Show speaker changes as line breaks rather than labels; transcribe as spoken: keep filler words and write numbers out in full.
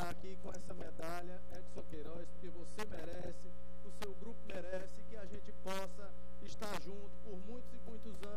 está aqui com essa medalha, Edson Queiroz, porque você merece, o seu grupo merece, que a gente possa estar junto por muitos e muitos anos.